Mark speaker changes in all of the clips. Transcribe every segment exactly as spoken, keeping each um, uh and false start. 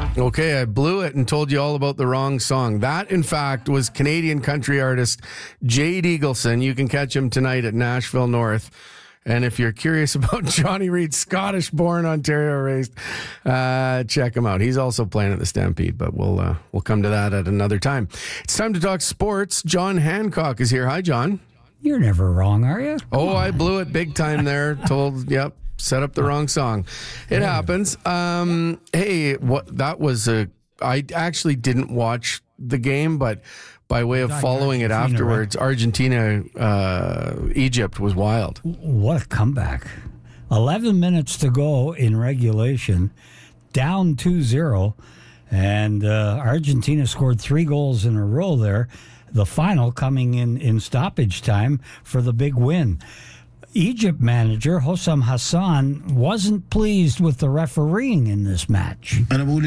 Speaker 1: Okay, I blew it and told you all about the wrong song. That, in fact, was Canadian country artist Jade Eagleson. You can catch him tonight at Nashville North. And if you're curious about Johnny Reid, Scottish-born, Ontario-raised, uh, check him out. He's also playing at the Stampede, but we'll uh, we'll come to that at another time. It's time to talk sports. John Hancock is here. Hi, John.
Speaker 2: You're never wrong, are you? Come
Speaker 1: oh,
Speaker 2: on.
Speaker 1: I blew it big time there. Told, yep. Set up the wrong song. It happens. Um, hey, what that was a. I actually didn't watch the game, but by way of following it afterwards, right? Argentina, uh, Egypt was wild.
Speaker 2: What a comeback! Eleven minutes to go in regulation, down two zero, and uh, Argentina scored three goals in a row there. The final coming in in stoppage time for the big win. Egypt manager Hossam Hassan wasn't pleased with the refereeing in this match.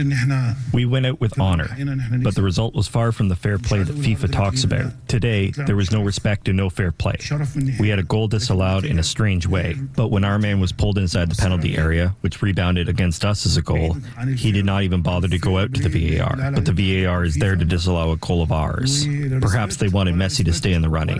Speaker 3: We went out with honor, but the result was far from the fair play that FIFA talks about. Today, there was no respect and no fair play. We had a goal disallowed in a strange way, but when our man was pulled inside the penalty area, which rebounded against us as a goal, he did not even bother to go out to the V A R. But the V A R is there to disallow a goal of ours. Perhaps they wanted Messi to stay in the running.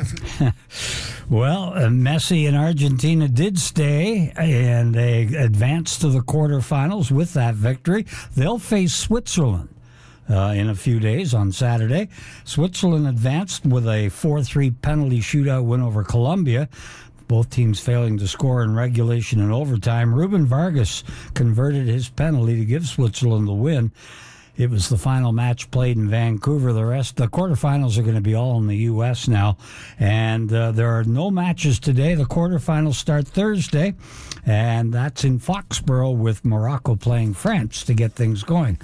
Speaker 2: Well, uh, Messi and Argentina did stay, and they advanced to the quarterfinals with that victory. They'll face Switzerland uh, in a few days on Saturday. Switzerland advanced with a four three penalty shootout win over Colombia, both teams failing to score in regulation and overtime. Ruben Vargas converted his penalty to give Switzerland the win. It was the final match played in Vancouver. The rest, the quarterfinals are going to be all in the U S now. And uh, there are no matches today. The quarterfinals start Thursday, and that's in Foxborough with Morocco playing France to get things going.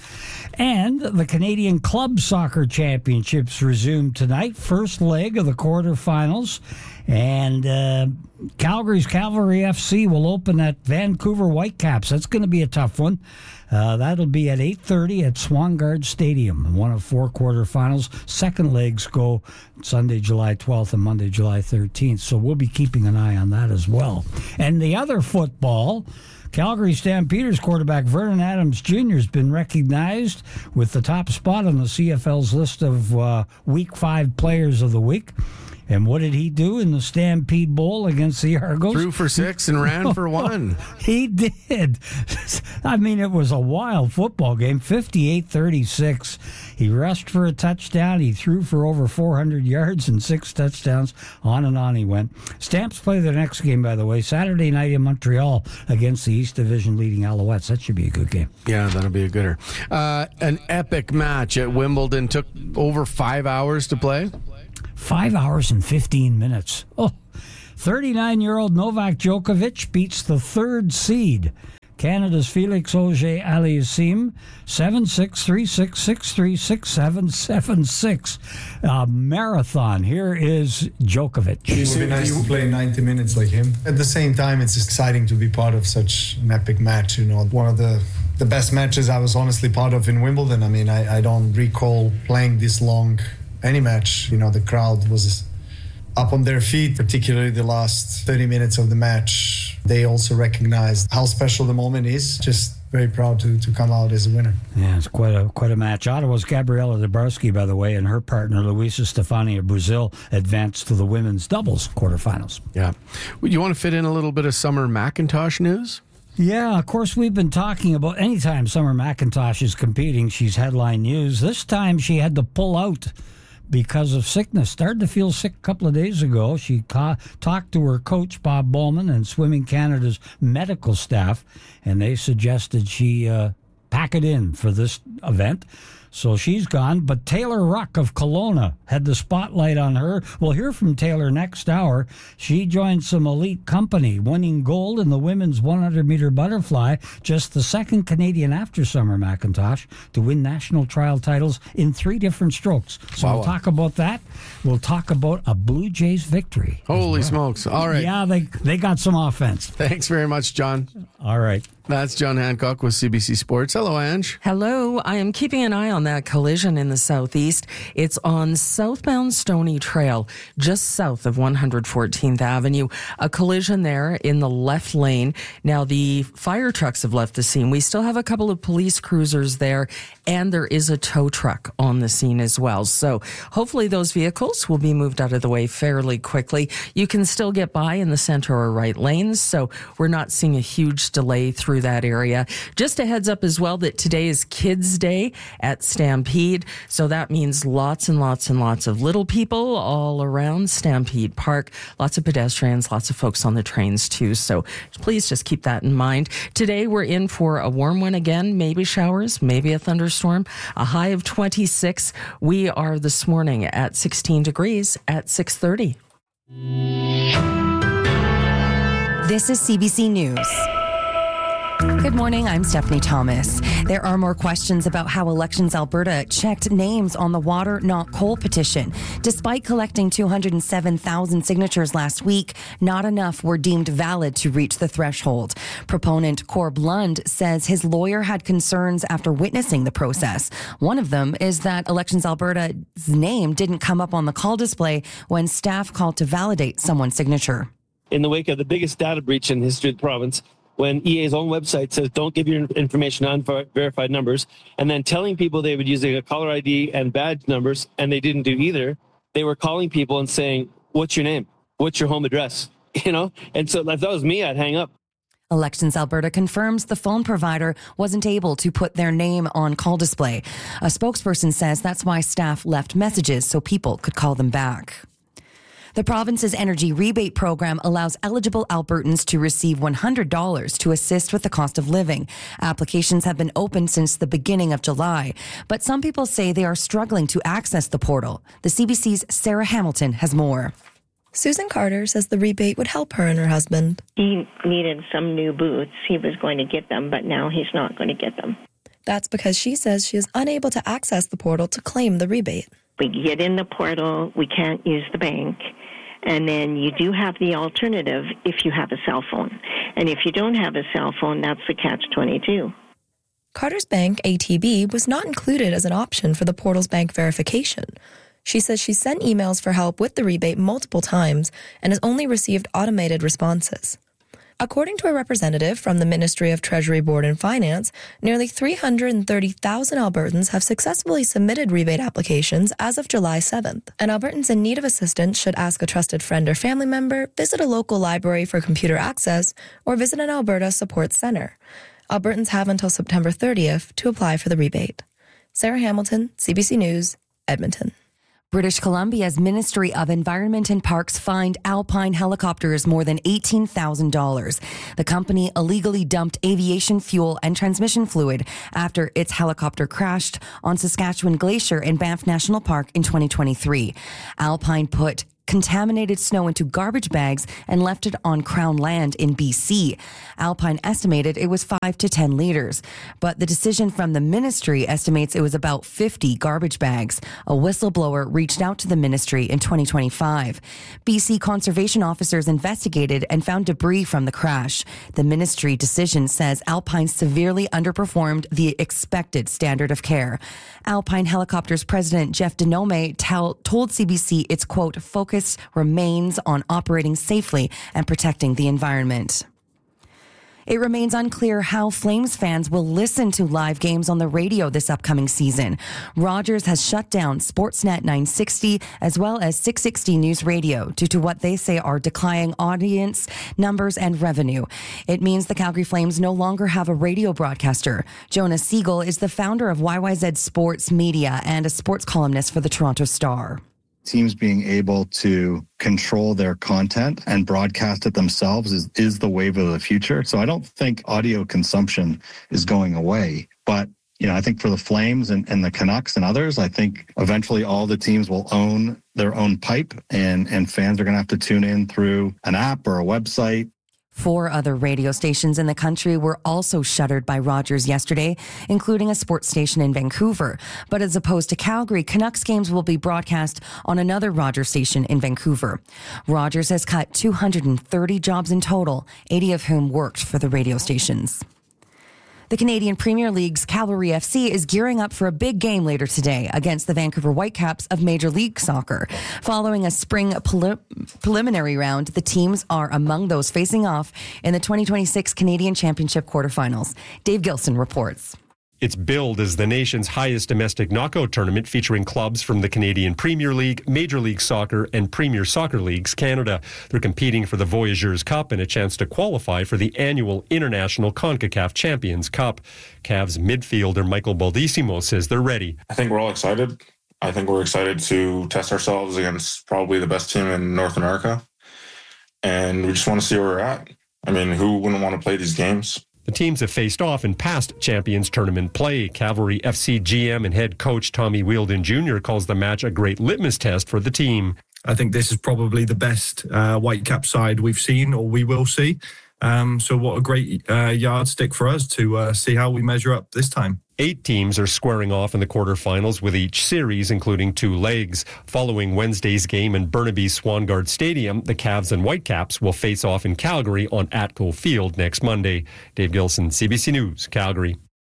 Speaker 2: And the Canadian Club Soccer Championships resume tonight. First leg of the quarterfinals. And uh, Calgary's Cavalry F C will open at Vancouver Whitecaps. That's going to be a tough one. Uh, that'll be at eight thirty at Swangard Stadium, one of four quarterfinals. Second legs go Sunday, July twelfth and Monday, July thirteenth. So we'll be keeping an eye on that as well. And the other football, Calgary Stampeders quarterback Vernon Adams Junior has been recognized with the top spot on the C F L's list of uh, Week five Players of the Week. And what did he do in the Stampede Bowl against the Argos?
Speaker 1: Threw for six and ran for one.
Speaker 2: He did. I mean, it was a wild football game, fifty-eight thirty-six. He rushed for a touchdown. He threw for over four hundred yards and six touchdowns. On and on he went. Stamps play their next game, by the way, Saturday night in Montreal against the East Division leading Alouettes. That should be a good game.
Speaker 1: Yeah, that'll be a gooder. Uh, an epic match at Wimbledon. Took over five hours to play.
Speaker 2: Five hours and fifteen minutes. Oh, thirty-nine-year-old Novak Djokovic beats the third seed, Canada's Felix Auger-Aliassime, seven six, three six, six three, six seven, seven six. A marathon. Here is Djokovic.
Speaker 4: It would be nice to play ninety minutes like him. At the same time, it's exciting to be part of such an epic match. You know, one of the, the best matches I was honestly part of in Wimbledon. I mean, I, I don't recall playing this long any match. You know, the crowd was up on their feet, particularly the last thirty minutes of the match. They also recognized how special the moment is. Just very proud to, to come out as a winner.
Speaker 2: Yeah, it's quite a quite a match. Ottawa's Gabriela Dabrowski, by the way, and her partner Luisa Stefani of Brazil advanced to the women's doubles quarterfinals.
Speaker 1: Yeah. You want to fit in a little bit of Summer McIntosh news?
Speaker 2: Yeah, of course, we've been talking about anytime Summer McIntosh is competing, she's headline news. This time she had to pull out because of sickness. Started to feel sick a couple of days ago. She ca- talked to her coach, Bob Bowman, and Swimming Canada's medical staff, and they suggested she uh, pack it in for this event. So she's gone, but Taylor Ruck of Kelowna had the spotlight on her. We'll hear from Taylor next hour. She joined some elite company, winning gold in the women's one hundred meter butterfly, just the second Canadian after Summer McIntosh to win national trial titles in three different strokes. So wow. We'll talk about that. We'll talk about a Blue Jays victory.
Speaker 1: Holy well. smokes. All right.
Speaker 2: Yeah, they, they got some offense.
Speaker 1: Thanks very much, John.
Speaker 2: All right.
Speaker 1: That's John Hancock with C B C Sports. Hello, Ange.
Speaker 5: Hello. I am keeping an eye on on that collision in the southeast. It's on southbound Stony Trail, just south of one hundred fourteenth Avenue. A collision there in the left lane. Now, the fire trucks have left the scene. We still have a couple of police cruisers there, and there is a tow truck on the scene as well. So hopefully those vehicles will be moved out of the way fairly quickly. You can still get by in the center or right lanes, so we're not seeing a huge delay through that area. Just a heads up as well that today is Kids Day at Stampede, so that means lots and lots and lots of little people all around Stampede Park, lots of pedestrians, lots of folks on the trains too, so please just keep that in mind. Today we're in for a warm one again, maybe showers, maybe a thunderstorm, a high of twenty-six. We are this morning at sixteen degrees at six thirty.
Speaker 6: This is C B C News. Good morning, I'm Stephanie Thomas. There are more questions about how Elections Alberta checked names on the Water Not Coal petition. Despite collecting two hundred seven thousand signatures last week, not enough were deemed valid to reach the threshold. Proponent Corb Lund says his lawyer had concerns after witnessing the process. One of them is that Elections Alberta's name didn't come up on the call display when staff called to validate someone's signature.
Speaker 7: In the wake of the biggest data breach in the history of the province, when E A's own website says don't give your information on verified numbers, and then telling people they would use a caller I D and badge numbers, and they didn't do either, they were calling people and saying, what's your name? What's your home address? You know? And so if that was me, I'd hang up.
Speaker 6: Elections Alberta confirms the phone provider wasn't able to put their name on call display. A spokesperson says that's why staff left messages so people could call them back. The province's energy rebate program allows eligible Albertans to receive one hundred dollars to assist with the cost of living. Applications have been open since the beginning of July, but some people say they are struggling to access the portal. The C B C's Sarah Hamilton has more.
Speaker 8: Susan Carter says the rebate would help her and her husband.
Speaker 9: He needed some new boots. He was going to get them, but now he's not going to get them.
Speaker 8: That's because she says she is unable to access the portal to claim the rebate.
Speaker 9: We get in the portal, we can't use the bank, and then you do have the alternative if you have a cell phone. And if you don't have a cell phone, that's the catch twenty-two.
Speaker 8: Carter's bank, A T B, was not included as an option for the portal's bank verification. She says she sent emails for help with the rebate multiple times and has only received automated responses. According to a representative from the Ministry of Treasury Board and Finance, nearly three hundred thirty thousand Albertans have successfully submitted rebate applications as of July seventh. And Albertans in need of assistance should ask a trusted friend or family member, visit a local library for computer access, or visit an Alberta Support Centre. Albertans have until September thirtieth to apply for the rebate. Sarah Hamilton, C B C News, Edmonton.
Speaker 6: British Columbia's Ministry of Environment and Parks fined Alpine Helicopters more than eighteen thousand dollars. The company illegally dumped aviation fuel and transmission fluid after its helicopter crashed on Saskatchewan Glacier in Banff National Park in twenty twenty-three. Alpine put contaminated snow into garbage bags and left it on Crown land in B C. Alpine estimated it was five to ten liters, but the decision from the ministry estimates it was about fifty garbage bags. A whistleblower reached out to the ministry in twenty twenty-five. B C conservation officers investigated and found debris from the crash. The ministry decision says Alpine severely underperformed the expected standard of care. Alpine Helicopters President Jeff Denome tell, told C B C its, quote, focus remains on operating safely and protecting the environment. It remains unclear how Flames fans will listen to live games on the radio this upcoming season. Rogers has shut down Sportsnet nine sixty as well as six sixty News Radio due to what they say are declining audience numbers and revenue. It means the Calgary Flames no longer have a radio broadcaster. Jonas Siegel is the founder of Y Y Z Sports Media and a sports columnist for the Toronto Star.
Speaker 10: Teams being able to control their content and broadcast it themselves is, is the wave of the future. So I don't think audio consumption is going away. But, you know, I think for the Flames and, and the Canucks and others, I think eventually all the teams will own their own pipe and, and fans are going to have to tune in through an app or a website.
Speaker 6: Four other radio stations in the country were also shuttered by Rogers yesterday, including a sports station in Vancouver. But as opposed to Calgary, Canucks games will be broadcast on another Rogers station in Vancouver. Rogers has cut two hundred thirty jobs in total, eighty of whom worked for the radio stations. The Canadian Premier League's Cavalry F C is gearing up for a big game later today against the Vancouver Whitecaps of Major League Soccer. Following a spring prelim- preliminary round, the teams are among those facing off in the twenty twenty-six Canadian Championship quarterfinals. Dave Gilson reports.
Speaker 11: It's billed as the nation's highest domestic knockout tournament, featuring clubs from the Canadian Premier League, Major League Soccer, and Premier Soccer Leagues Canada. They're competing for the Voyageurs Cup and a chance to qualify for the annual International CONCACAF Champions Cup. Cavs midfielder Michael Baldissimo says they're ready.
Speaker 12: I think we're all excited. I think we're excited to test ourselves against probably the best team in North America. And we just want to see where we're at. I mean, who wouldn't want to play these games?
Speaker 11: The teams have faced off in past Champions Tournament play. Cavalry F C G M and head coach Tommy Wheeldon Junior calls the match a great litmus test for the team.
Speaker 13: I think this is probably the best uh, Whitecap side we've seen or we will see. Um, so what a great uh, yardstick for us to uh, see how we measure up this time.
Speaker 11: Eight teams are squaring off in the quarterfinals with each series, including two legs. Following Wednesday's game in Burnaby's Swangard Stadium, the Cavs and Whitecaps will face off in Calgary on Atco Field next Monday. Dave Gilson, C B C News, Calgary.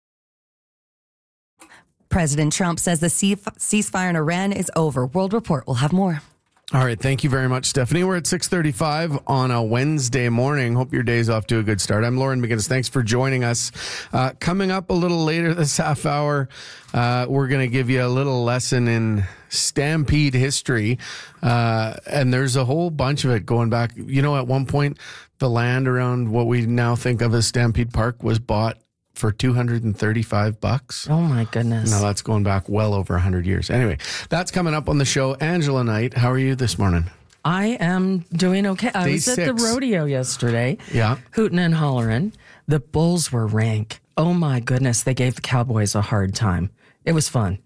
Speaker 6: President Trump says the ceasefire in Iran is over. World Report will have more.
Speaker 1: All right. Thank you very much, Stephanie. We're at six thirty-five on a Wednesday morning. Hope your day's off to a good start. I'm Lauren McGinnis. Thanks for joining us. Uh, coming up a little later this half hour, uh, we're going to give you a little lesson in Stampede history. Uh, and there's a whole bunch of it going back. You know, at one point, the land around what we now think of as Stampede Park was bought for two hundred thirty-five bucks.
Speaker 5: Oh my goodness.
Speaker 1: Now that's going back well over one hundred years. Anyway, that's coming up on the show. Angela Knight, how are you this morning?
Speaker 5: I am doing okay. I
Speaker 1: Day
Speaker 5: was
Speaker 1: six.
Speaker 5: at the rodeo yesterday.
Speaker 1: Yeah.
Speaker 5: Hooting and hollering. The bulls were rank. Oh my goodness. They gave the Cowboys a hard time. It was fun.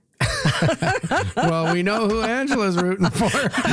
Speaker 1: Well, we know who Angela's rooting for.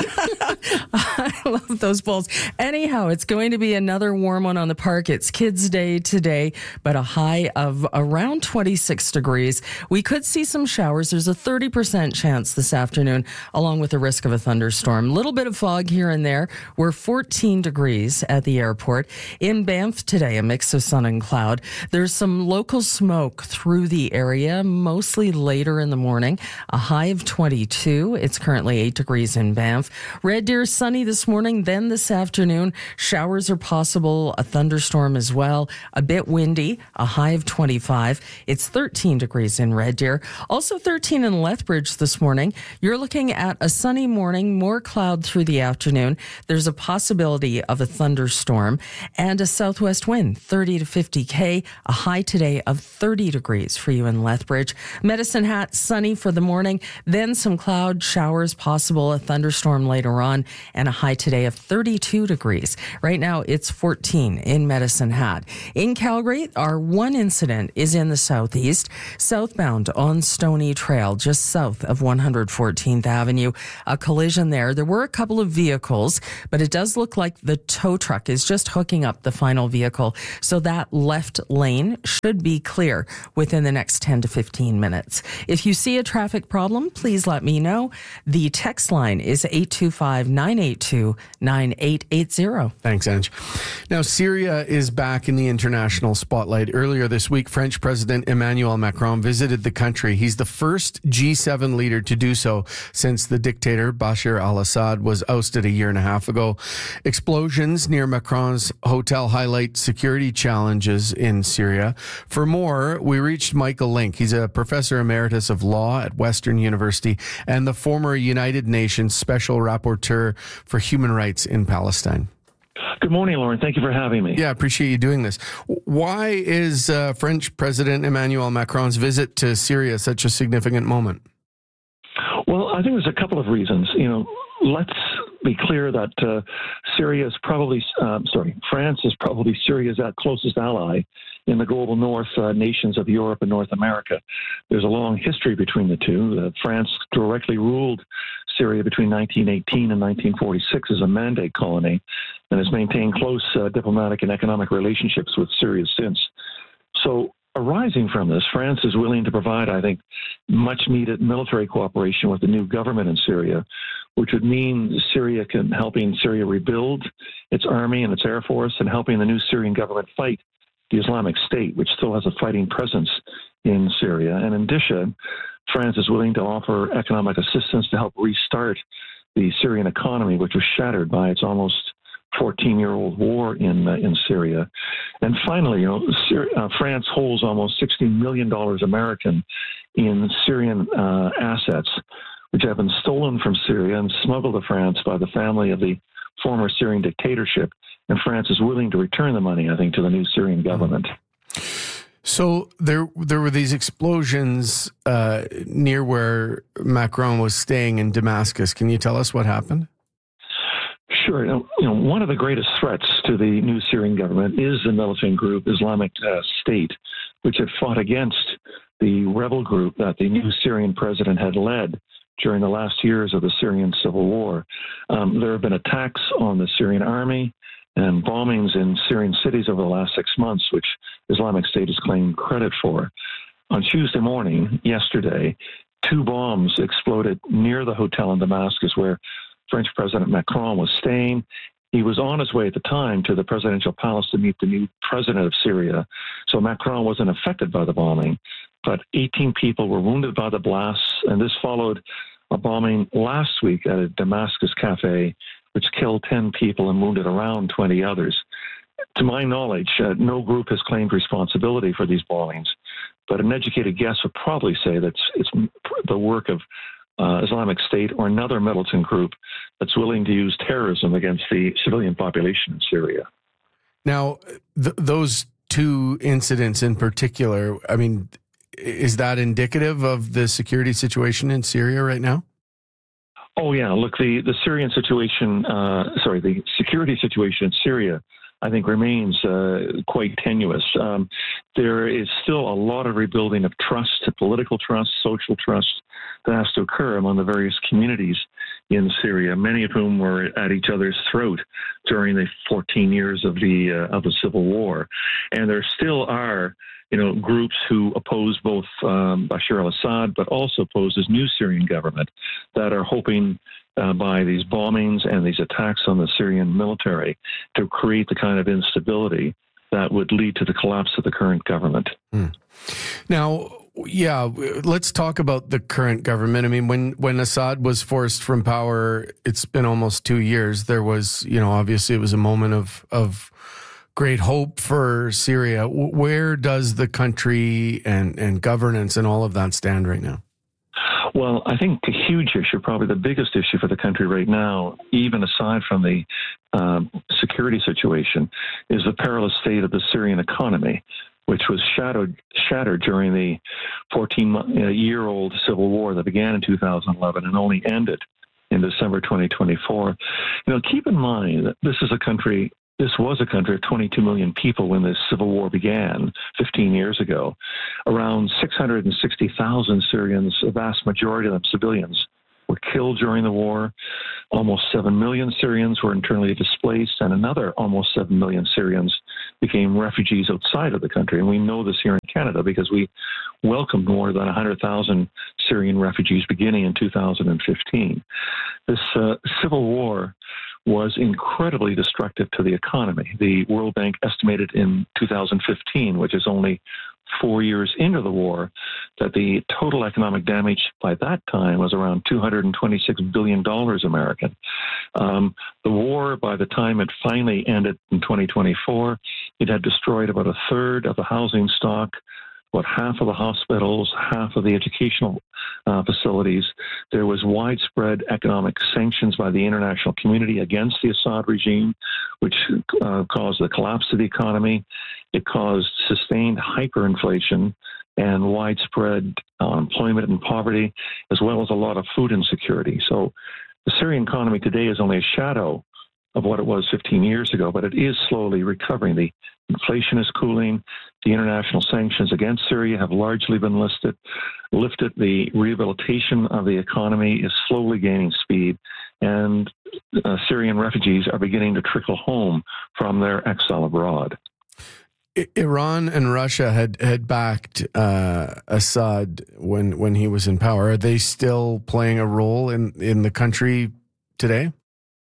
Speaker 5: I love those bulls. Anyhow, it's going to be another warm one on the park. It's Kids Day today, but a high of around twenty-six degrees. We could see some showers. There's a thirty percent chance this afternoon, along with the risk of a thunderstorm. A little bit of fog here and there. We're fourteen degrees at the airport. In Banff today, a mix of sun and cloud. There's some local smoke through the area, mostly later in the morning. A high of twenty-two. It's currently eight degrees in Banff. Red Deer sunny this morning, then this afternoon. Showers are possible, a thunderstorm as well. A bit windy, a high of twenty-five. It's thirteen degrees in Red Deer. Also thirteen in Lethbridge this morning. You're looking at a sunny morning, more cloud through the afternoon. There's a possibility of a thunderstorm and a southwest wind, thirty to fifty K. A high today of thirty degrees for you in Lethbridge. Medicine Hat, sunny for the morning, then some cloud showers possible, a thunderstorm later on, and a high today of thirty-two degrees. Right now, it's fourteen in Medicine Hat. In Calgary, our one incident is in the southeast, southbound on Stony Trail, just south of one hundred fourteenth Avenue. A collision there. There were a couple of vehicles, but it does look like the tow truck is just hooking up the final vehicle, so that left lane should be clear within the next ten to fifteen minutes. If you see a traffic problem, please let me know. The text line is eight two five, nine eight two, nine eight eight zero.
Speaker 1: Thanks, Ange. Now, Syria is back in the international spotlight. Earlier this week, French President Emmanuel Macron visited the country. He's the first G seven leader to do so since the dictator Bashar al-Assad was ousted a year and a half ago. Explosions near Macron's hotel highlight security challenges in Syria. For more, we reached Michael Link. He's a professor emeritus of law at Western University and the former United Nations Special Rapporteur for Human Rights in Palestine.
Speaker 14: Good morning, Lauren. Thank you for having me.
Speaker 1: Yeah, I appreciate you doing this. Why is uh, French President Emmanuel Macron's visit to Syria such a significant moment?
Speaker 14: Well, I think there's a couple of reasons. You know, let's be clear that uh, Syria is probably, um, sorry, France is probably Syria's closest ally in the global north, uh, nations of Europe and North America. There's a long history between the two. Uh, France directly ruled Syria between nineteen eighteen and nineteen forty-six as a mandate colony and has maintained close uh, diplomatic and economic relationships with Syria since. So arising from this, France is willing to provide, I think, much needed military cooperation with the new government in Syria, which would mean Syria can helping Syria rebuild its army and its air force and helping the new Syrian government fight the Islamic State, which still has a fighting presence in Syria. And in addition, France is willing to offer economic assistance to help restart the Syrian economy, which was shattered by its almost fourteen-year-old war in uh, in Syria. And finally, you know, Syria, uh, France holds almost sixty million dollars American in Syrian uh, assets, which have been stolen from Syria and smuggled to France by the family of the former Syrian dictatorship. And France is willing to return the money, I think, to the new Syrian government.
Speaker 1: So there there were these explosions uh, near where Macron was staying in Damascus. Can you tell us what happened?
Speaker 14: Sure. You know, one of the greatest threats to the new Syrian government is the militant group Islamic uh, State, which had fought against the rebel group that the new Syrian president had led during the last years of the Syrian civil war. Um, there have been attacks on the Syrian army and bombings in Syrian cities over the last six months, which Islamic State has claimed credit for. On Tuesday morning, yesterday, two bombs exploded near the hotel in Damascus where French President Macron was staying. He was on his way at the time to the presidential palace to meet the new president of Syria. So Macron wasn't affected by the bombing, but eighteen people were wounded by the blasts, and this followed a bombing last week at a Damascus cafe, which killed ten people and wounded around twenty others. To my knowledge, uh, no group has claimed responsibility for these bombings, but an educated guess would probably say that it's, it's the work of uh, Islamic State or another militant group that's willing to use terrorism against the civilian population in Syria.
Speaker 1: Now, th- those two incidents in particular, I mean, is that indicative of the security situation in Syria right now?
Speaker 14: Oh, yeah. Look, the, the Syrian situation, uh, sorry, the security situation in Syria, I think, remains uh, quite tenuous. Um, there is still a lot of rebuilding of trust, political trust, social trust that has to occur among the various communities in Syria, many of whom were at each other's throat during the fourteen years of the uh, of the civil war. And there still are, you know, groups who oppose both um, Bashar al-Assad, but also oppose his new Syrian government that are hoping uh, by these bombings and these attacks on the Syrian military to create the kind of instability that would lead to the collapse of the current government.
Speaker 1: Hmm. Now, yeah, let's talk about the current government. I mean, when, when Assad was forced from power, it's been almost two years. There was, you know, obviously it was a moment of, of great hope for Syria. Where does the country and, and governance and all of that stand right now?
Speaker 14: Well, I think the huge issue, probably the biggest issue for the country right now, even aside from the um, security situation, is the perilous state of the Syrian economy, which was shattered, shattered during the fourteen-year-old civil war that began in two thousand eleven and only ended in December twenty twenty-four. You know, keep in mind that this is a country, this was a country of twenty-two million people when this civil war began fifteen years ago. Around six hundred sixty thousand Syrians, a vast majority of them civilians, were killed during the war. Almost seven million Syrians were internally displaced, and another almost seven million Syrians became refugees outside of the country. And we know this here in Canada because we welcomed more than one hundred thousand Syrian refugees beginning in two thousand fifteen. This uh, civil war was incredibly destructive to the economy. The World Bank estimated in two thousand fifteen, which is only four years into the war, that the total economic damage by that time was around two hundred twenty-six billion dollars American. Um, the war, by the time it finally ended in twenty twenty-four, it had destroyed about a third of the housing stock, about half of the hospitals, half of the educational uh, facilities. There was widespread economic sanctions by the international community against the Assad regime, which uh, caused the collapse of the economy. It caused sustained hyperinflation and widespread uh, employment and poverty, as well as a lot of food insecurity. So the Syrian economy today is only a shadow of what it was fifteen years ago, but it is slowly recovering. The inflation is cooling. The international sanctions against Syria have largely been listed, lifted. The rehabilitation of the economy is slowly gaining speed, and uh, Syrian refugees are beginning to trickle home from their exile abroad.
Speaker 1: Iran and Russia had had backed uh, Assad when when he was in power. Are they still playing a role in, in the country today?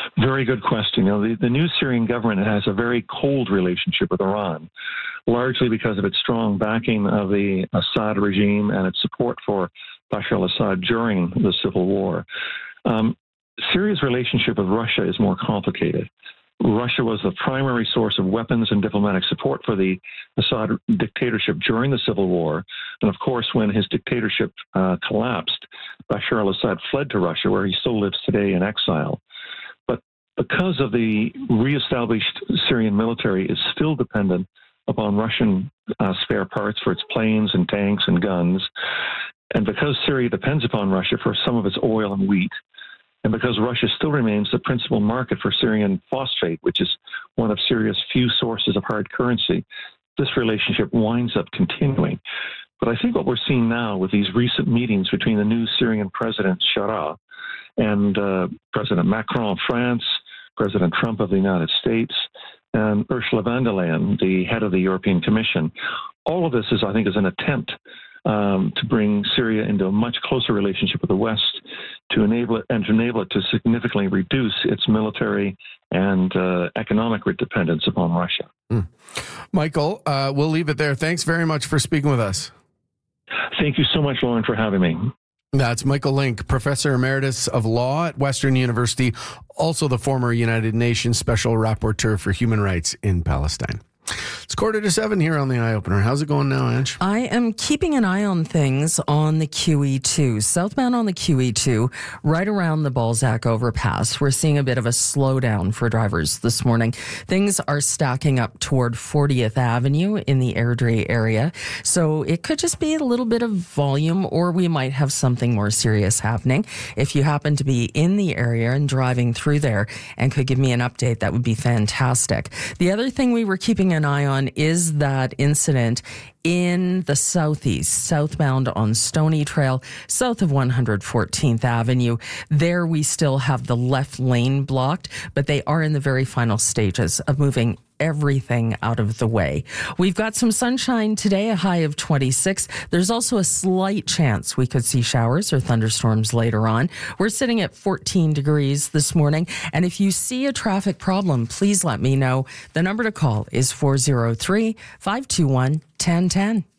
Speaker 14: Very good question. You know, the, the new Syrian government has a very cold relationship with Iran, largely because of its strong backing of the Assad regime and its support for Bashar al-Assad during the civil war. Um, Syria's relationship with Russia is more complicated. Russia was the primary source of weapons and diplomatic support for the Assad dictatorship during the civil war. And of course, when his dictatorship uh, collapsed, Bashar al-Assad fled to Russia, where he still lives today in exile. But because of the reestablished Syrian military is still dependent upon Russian uh, spare parts for its planes and tanks and guns, and because Syria depends upon Russia for some of its oil and wheat, and because Russia still remains the principal market for Syrian phosphate, which is one of Syria's few sources of hard currency, this relationship winds up continuing. But I think what we're seeing now with these recent meetings between the new Syrian president, Shara, and uh, President Macron of France, President Trump of the United States, and Ursula von der Leyen, the head of the European Commission, all of this is, I think, is an attempt Um, to bring Syria into a much closer relationship with the West, to enable it and to enable it to significantly reduce its military and uh, economic dependence upon Russia.
Speaker 1: Mm. Michael, uh, we'll leave it there. Thanks very much for speaking with us.
Speaker 14: Thank you so much, Lauren, for having me.
Speaker 1: That's Michael Link, Professor Emeritus of Law at Western University, also the former United Nations Special Rapporteur for Human Rights in Palestine. It's quarter to seven here on the Eye Opener. How's it going now, Ange?
Speaker 5: I am keeping an eye on things on the Q E two. Southbound on the Q E two, right around the Balzac overpass. We're seeing a bit of a slowdown for drivers this morning. Things are stacking up toward fortieth Avenue in the Airdrie area. So it could just be a little bit of volume, or we might have something more serious happening. If you happen to be in the area and driving through there and could give me an update, that would be fantastic. The other thing we were keeping an eye on is that incident in the southeast, southbound on Stony Trail, south of one hundred fourteenth Avenue. There we still have the left lane blocked, but they are in the very final stages of moving everything out of the way. We've got some sunshine today, a high of twenty-six. There's also a slight chance we could see showers or thunderstorms later on. We're sitting at fourteen degrees this morning. And if you see a traffic problem, please let me know. The number to call is four oh three, five two one, one oh one oh.